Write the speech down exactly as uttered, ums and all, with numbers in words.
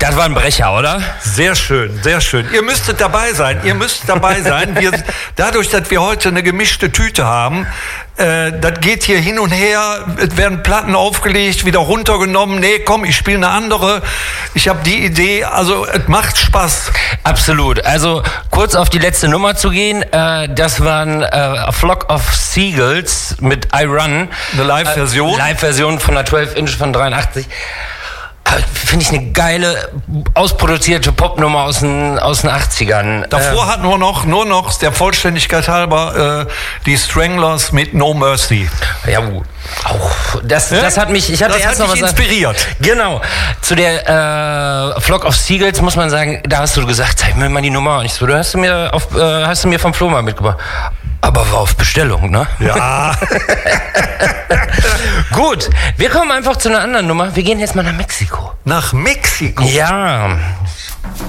Das war ein Brecher, oder? Sehr schön, sehr schön. Ihr müsstet dabei sein, ihr müsst dabei sein. Wir, dadurch, dass wir heute eine gemischte Tüte haben, äh, das geht hier hin und her, es werden Platten aufgelegt, wieder runtergenommen. Nee, komm, ich spiele eine andere. Ich habe die Idee, also es macht Spaß. Absolut. Also kurz auf die letzte Nummer zu gehen, äh, das waren äh, A Flock of Seagulls mit I Run. Eine Live-Version. Äh, Live-Version von einer zwölf Inch von dreiundachtzig. Finde ich eine geile, ausproduzierte Popnummer aus den, aus den achtzigern. Davor äh, hatten wir noch, nur noch, der Vollständigkeit halber, äh, die Stranglers mit No Mercy. Ja, auch. Das, ja? das hat mich, ich hatte das erst hat noch mich was inspiriert. Sagen. Genau. Zu der äh, Flock of Seagulls muss man sagen, da hast du gesagt, zeig mir mal die Nummer. Und ich so, du hast du mir, auf, äh, hast du mir vom Flohmarkt mitgebracht. Aber war auf Bestellung, ne? Ja. Gut, wir kommen einfach zu einer anderen Nummer. Wir gehen jetzt mal nach Mexiko. Nach Mexiko? Ja.